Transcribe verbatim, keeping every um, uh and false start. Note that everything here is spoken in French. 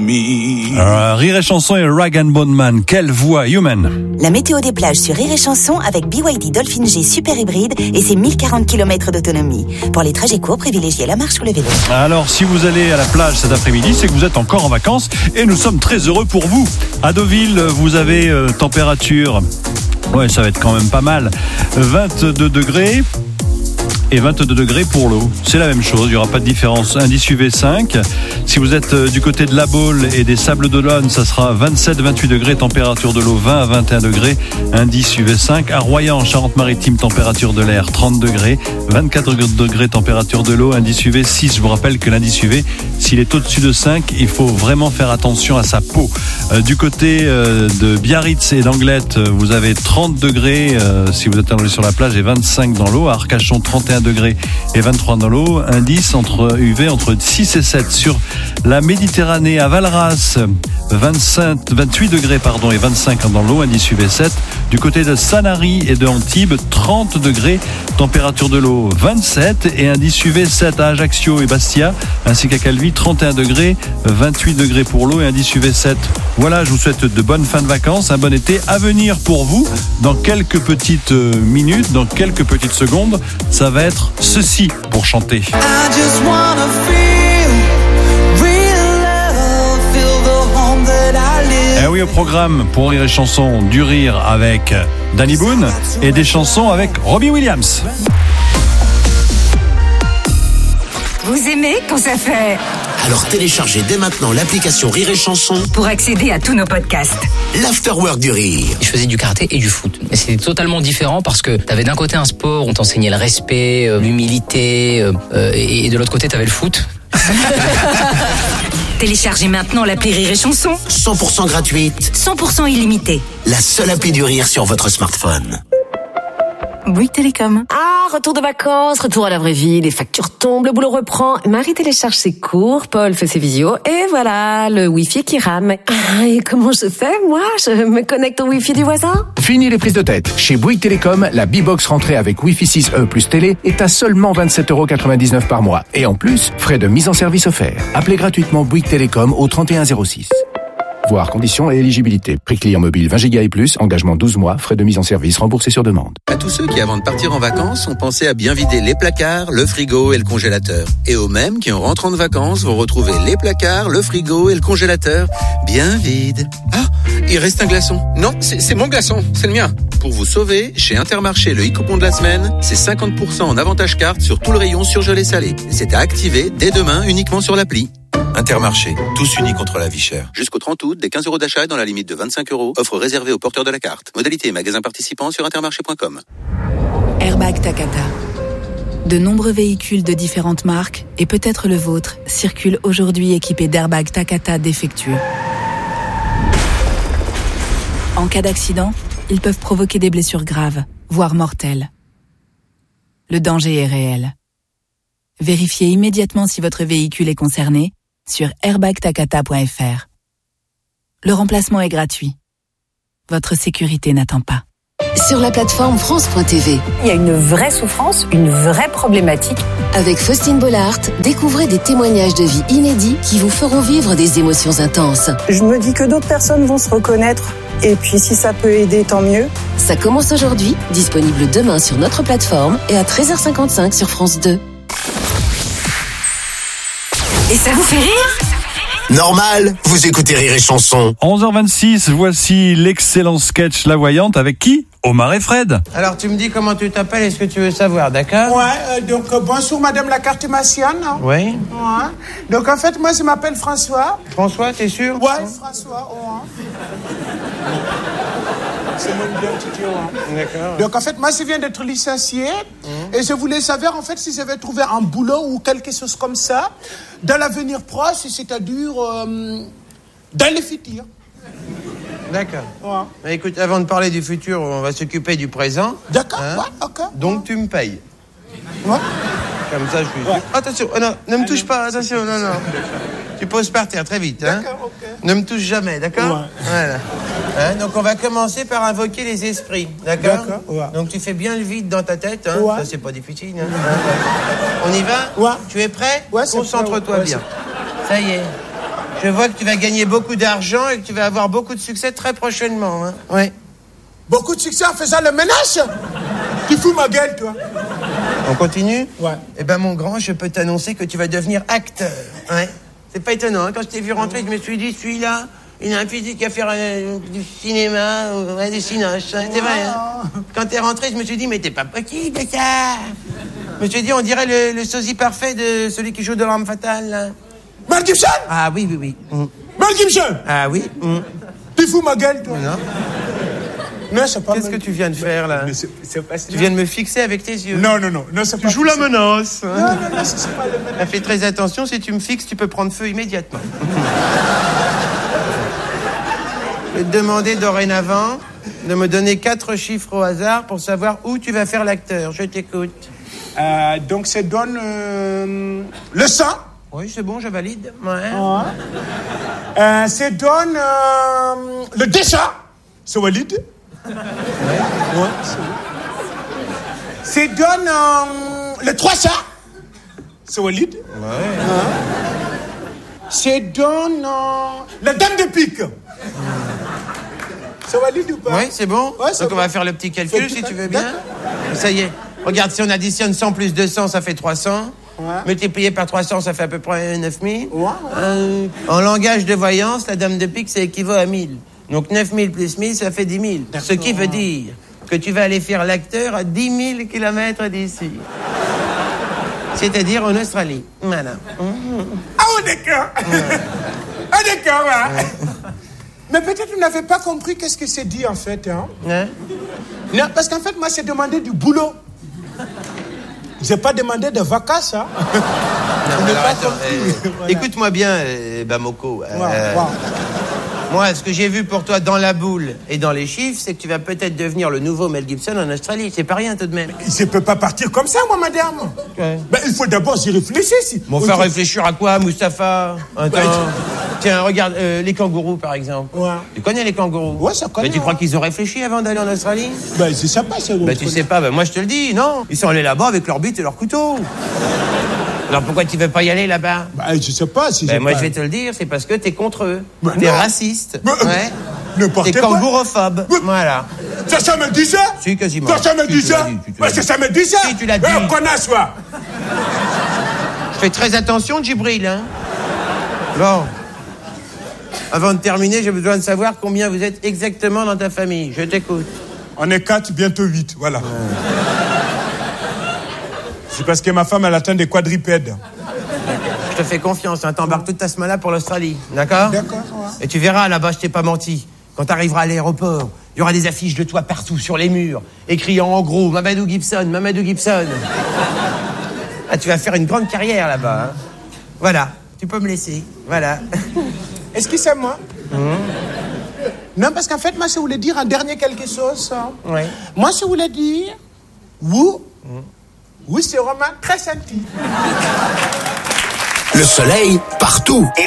me. Euh, Rire et Chanson et Rag and Bone Man, quelle voix, Human. La météo des plages sur Rire et Chanson avec B Y D Dolphin G Super Hybride et ses mille quarante kilomètres d'autonomie. Pour les trajets courts, privilégiez la marche ou le vélo. Alors, si vous allez à la plage cet après-midi, c'est que vous êtes encore en vacances et nous sommes très heureux pour vous. À Deauville, vous avez euh, température, ouais, ça va être quand même pas mal, vingt-deux degrés. Et vingt-deux degrés pour l'eau. C'est la même chose, il n'y aura pas de différence. Indice U V cinq. Si vous êtes du côté de la Baule et des Sables d'Olonne, ça sera vingt-sept à vingt-huit degrés, température de l'eau vingt à vingt et un degrés, indice U V cinq. À Royan, Charente-Maritime, température de l'air trente degrés, vingt-quatre degrés, température de l'eau, indice U V six. Je vous rappelle que l'indice U V, s'il est au-dessus de cinq, il faut vraiment faire attention à sa peau. Euh, du côté euh, de Biarritz et d'Anglette, vous avez trente degrés euh, si vous êtes allongé sur la plage et vingt-cinq dans l'eau. À Arcachon, trente et un degrés et vingt-trois dans l'eau, indice entre U V entre six et sept. Sur la Méditerranée, à Valras, vingt-cinq, vingt-huit degrés pardon, et vingt-cinq dans l'eau, indice U V sept. Du côté de Sanary et de Antibes, trente degrés, température de l'eau vingt-sept et indice U V sept. À Ajaccio et Bastia, ainsi qu'à Calvi, trente et un degrés, vingt-huit degrés pour l'eau et indice U V sept. Voilà, je vous souhaite de bonnes fins de vacances, un bon été à venir pour vous. Dans quelques petites minutes, dans quelques petites secondes, ça va être ceci pour chanter. I just wanna feel real love, feel the home that I live. Eh oui, au programme pour Rire et Chanson, du rire avec Danny Boone et des chansons avec Robbie Williams. Vous aimez quand ça fait... Alors téléchargez dès maintenant l'application Rire et Chanson pour accéder à tous nos podcasts. l'Afterwork du rire. Je faisais du karaté et du foot. Mais c'était totalement différent parce que t'avais d'un côté un sport où on t'enseignait le respect, euh, l'humilité, euh, euh, et, et de l'autre côté t'avais le foot. Téléchargez maintenant l'appli Rire et Chanson. cent pour cent gratuite. cent pour cent illimité. La seule appli du rire sur votre smartphone. Bouygues Télécom. Ah, retour de vacances, retour à la vraie vie, les factures tombent, le boulot reprend. Marie télécharge ses cours, Paul fait ses visios, et voilà, le Wi-Fi qui rame. Ah, et comment je fais, moi? Je me connecte au Wi-Fi du voisin? Fini les prises de tête. Chez Bouygues Télécom, la B-Box rentrée avec Wi-Fi six E plus télé est à seulement vingt-sept euros quatre-vingt-dix-neuf par mois. Et en plus, frais de mise en service offerts. Appelez gratuitement Bouygues Télécom au trente et un zéro six. Voir conditions et éligibilité. Prix client mobile vingt gigas et plus, engagement douze mois, frais de mise en service remboursés sur demande. À tous ceux qui, avant de partir en vacances, ont pensé à bien vider les placards, le frigo et le congélateur. Et aux mêmes qui, en rentrant de vacances, vont retrouver les placards, le frigo et le congélateur bien vides. Ah, il reste un glaçon. Non, c'est, c'est mon glaçon, c'est le mien. Pour vous sauver, chez Intermarché, le e-coupon de la semaine, c'est cinquante pour cent en avantage carte sur tout le rayon surgelé salé. C'est à activer dès demain uniquement sur l'appli. Intermarché, tous unis contre la vie chère. Jusqu'au trente août, des quinze euros d'achat dans la limite de vingt-cinq euros. Offre réservée aux porteurs de la carte. Modalité et magasins participants sur intermarché point com. Airbag Takata. De nombreux véhicules de différentes marques, et peut-être le vôtre, circulent aujourd'hui équipés d'airbags Takata défectueux. En cas d'accident, ils peuvent provoquer des blessures graves, voire mortelles. Le danger est réel. Vérifiez immédiatement si votre véhicule est concerné sur airbag takata point f r. Le remplacement est gratuit. Votre sécurité n'attend pas. Sur la plateforme France point T V. Il y a une vraie souffrance, une vraie problématique. Avec Faustine Bollard, découvrez des témoignages de vie inédits qui vous feront vivre des émotions intenses. Je me dis que d'autres personnes vont se reconnaître. Et puis si ça peut aider, tant mieux. Ça commence aujourd'hui, disponible demain sur notre plateforme et à treize heures cinquante-cinq sur France deux. Et ça vous fait rire? Normal, vous écoutez Rire et Chanson. onze heures vingt-six, voici l'excellent sketch La Voyante avec qui? Omar et Fred. Alors tu me dis comment tu t'appelles et ce que tu veux savoir, d'accord? Ouais, euh, donc euh, bonjour madame la cartomancienne. Oui. Ouais. Donc en fait moi je m'appelle François. François, t'es sûr? Ouais, François, ouais. C'est mon identité, ouais. D'accord. Donc en fait moi je viens d'être licencié mmh. et je voulais savoir en fait si j'avais trouvé un boulot ou quelque chose comme ça dans l'avenir proche, c'est-à-dire euh, dans le futur. D'accord. Ouais. Mais écoute, avant de parler du futur, on va s'occuper du présent. D'accord, hein? Ouais, ok. Donc tu me payes. Ouais. Comme ça, je suis... Ouais. Attention, oh non, ne me touche pas, attention, non, non. Tu poses par terre très vite, hein. D'accord, ok. Ne me touche jamais, d'accord? Ouais. Voilà. Hein, donc on va commencer par invoquer les esprits, d'accord? D'accord, ouais. Donc tu fais bien le vide dans ta tête, hein. Ouais. Ça, c'est pas difficile, hein. On y va? Ouais. Tu es prêt? Ouais, c'est Concentre-toi prêt, ouais, bien. Ça y est. Je vois que tu vas gagner beaucoup d'argent et que tu vas avoir beaucoup de succès très prochainement. Hein. Ouais. Beaucoup de succès en faisant le ménage. Tu fous ma gueule, toi. On continue? Ouais. Eh ben, mon grand, je peux t'annoncer que tu vas devenir acteur. Ouais. C'est pas étonnant, hein. Quand je t'ai vu rentrer, je me suis dit, celui-là, il a un physique à faire euh, du cinéma, euh, ouais, du cinoche. Hein. C'est vrai, hein. Quand t'es rentré, je me suis dit, mais t'es pas possible, ça. Je me suis dit, on dirait le, le sosie parfait de celui qui joue de l'arme fatale, là. Mel Gibson? Ah oui, oui, oui. Mm. Mel Gibson? Ah oui. Mm. Tu fous ma gueule, toi? Non. Non, c'est pas. Qu'est-ce que tu viens de faire, là? Mais c'est, c'est pas Tu viens de me fixer avec tes yeux. Non, non, non. non c'est tu pas joues la menace. Non, non, non, c'est pas le menace. Fais très attention, si tu me fixes, tu peux prendre feu immédiatement. Je vais te demander dorénavant de me donner quatre chiffres au hasard pour savoir où tu vas faire l'acteur. Je t'écoute. Euh, donc, ça donne euh, le sang. Oui, c'est bon, je valide. Ouais. Ouais. Euh, ça donne euh, le dessin. C'est valide. Ouais. Ouais, c'est bon. Ça donne euh, le trois cents. C'est valide. Ouais. Ouais. Ça donne euh, la dame de pique. C'est valide ou pas? Oui, c'est bon. Ouais, c'est Donc bon. on va faire le petit calcul, Petit si tu veux calcul. bien. Ça y est. Regarde, si on additionne cent plus deux cents, ça fait trois cents. Ouais. Multiplié par trois cents, ça fait à peu près neuf mille. Ouais, ouais. Euh, en langage de voyance, la dame de pique, ça équivaut à mille. Donc neuf mille plus mille, ça fait dix mille. Ce qui veut dire que tu vas aller faire l'acteur à dix mille kilomètres d'ici. C'est-à-dire en Australie. Voilà. Ah, oh, d'accord. Ah, d'accord, ouais. Mais peut-être vous n'avez pas compris qu'est-ce que c'est dit, en fait. Hein? Hein? Non, parce qu'en fait, moi, c'est demandé du boulot. J'ai pas demandé de vacances, hein. Non, mais alors, attends, euh, voilà. Écoute-moi bien, euh, Bamoko. Euh, Wow, wow. Moi, ce que j'ai vu pour toi dans la boule et dans les chiffres, c'est que tu vas peut-être devenir le nouveau Mel Gibson en Australie. C'est pas rien tout de même. Je peux pas partir comme ça, moi, madame. Ouais. Ben, il faut d'abord y réfléchir. Si. Bon, faire réfléchir à quoi, Mustapha? Attends. Ouais. Tiens, regarde, euh, les kangourous, par exemple. Ouais. Tu connais les kangourous? Ouais, ça connaît. Mais tu ouais. crois qu'ils ont réfléchi avant d'aller en Australie? Ben, je sais pas, c'est Ben, tu sais pas, ben, moi, je te le dis, non. Ils sont allés là-bas avec leur bite et leur couteau. Alors, pourquoi tu veux pas y aller là-bas? Ben, je sais pas si Ben, j'ai moi, pas... je vais te le dire, c'est parce que t'es contre eux. Ben, t'es non. raciste. Ben, ouais. Ne portez T'es pas. kangourophobe. Ben, Voilà. Ça, ça me dit ça? Si, quasiment. Ça, ça me Si, dit tu ça? l'as dit, tu- tu Ben, l'as ça, dit. ça me dit ça? Si, tu l'as dit. Ben, connasse, toi. Fais très attention, Djibril, hein. Bon. Avant de terminer, j'ai besoin de savoir combien vous êtes exactement dans ta famille. Je t'écoute. On est quatre, bientôt huit, voilà. Ouais. C'est parce que ma femme, elle atteint des quadrupèdes. Je te fais confiance, hein. T'embarques toute ta semaine là pour l'Australie. D'accord? D'accord, ouais. Et tu verras, là-bas, je t'ai pas menti. Quand t'arriveras à l'aéroport, il y aura des affiches de toi partout sur les murs, écrits en gros, Mamadou Gibson, Mamadou Gibson. Ah, tu vas faire une grande carrière là-bas, hein. Voilà. Tu peux me laisser. Voilà. Excusez-moi. Mmh. Non, parce qu'en fait, moi, je voulais dire un dernier quelque chose. Hein. Oui. Moi, je voulais dire... Vous, mmh. oui, c'est vraiment très senti. Le soleil, partout. Et